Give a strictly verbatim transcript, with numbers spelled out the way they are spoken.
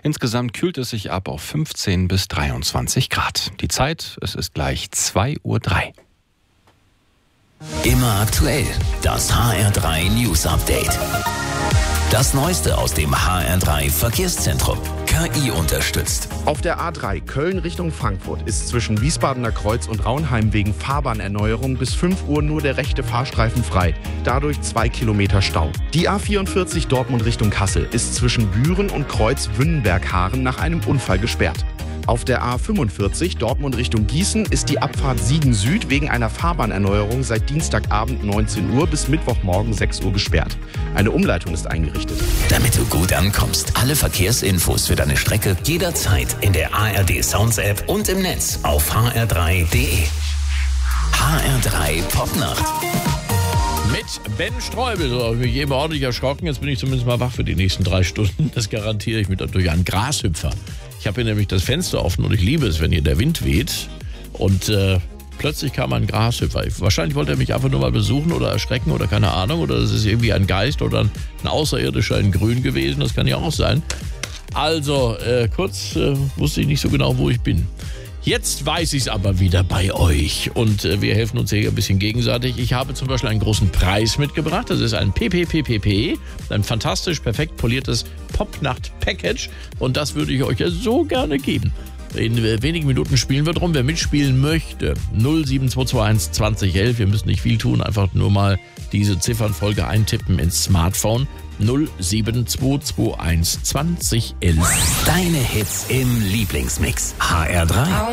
Insgesamt kühlt es sich ab auf fünfzehn bis dreiundzwanzig Grad. Die Zeit, es ist gleich zwei Uhr drei. Immer aktuell, das H R drei News Update. Das Neueste aus dem H R drei Verkehrszentrum. K I unterstützt. Auf der A drei Köln Richtung Frankfurt ist zwischen Wiesbadener Kreuz und Raunheim wegen Fahrbahnerneuerung bis fünf Uhr nur der rechte Fahrstreifen frei. Dadurch zwei Kilometer Stau. Die A vierundvierzig Dortmund Richtung Kassel ist zwischen Büren und Kreuz Wünnenberg-Haaren nach einem Unfall gesperrt. Auf der A fünfundvierzig Dortmund Richtung Gießen ist die Abfahrt Siegen Süd wegen einer Fahrbahnerneuerung seit Dienstagabend neunzehn Uhr bis Mittwochmorgen sechs Uhr gesperrt. Eine Umleitung ist eingerichtet. Damit du gut ankommst, alle Verkehrsinfos für deine Strecke jederzeit in der A R D Sounds App und im Netz auf h r drei punkt d e. H R drei Popnacht. Mit Ben Streubel. So, ich bin jedem ordentlich erschrocken. Jetzt bin ich zumindest mal wach für die nächsten drei Stunden. Das garantiere ich mit durch einen Grashüpfer. Ich habe hier nämlich das Fenster offen und ich liebe es, wenn hier der Wind weht. Und äh, plötzlich kam ein Grashüpfer. Wahrscheinlich wollte er mich einfach nur mal besuchen oder erschrecken oder keine Ahnung. Oder es ist irgendwie ein Geist oder ein, ein Außerirdischer in Grün gewesen. Das kann ja auch sein. Also, äh, kurz äh, wusste ich nicht so genau, wo ich bin. Jetzt weiß ich es aber wieder bei euch und äh, wir helfen uns hier ein bisschen gegenseitig. Ich habe zum Beispiel einen großen Preis mitgebracht. Das ist ein P P P P P, ein fantastisch perfekt poliertes Popnacht-Package und das würde ich euch ja so gerne geben. In äh, wenigen Minuten spielen wir drum. Wer mitspielen möchte, null sieben zwei zwei eins zwanzig elf. Wir müssen nicht viel tun, einfach nur mal diese Ziffernfolge eintippen ins Smartphone. null sieben zwei zwei eins zwanzig elf. Deine Hits im Lieblingsmix. H R drei.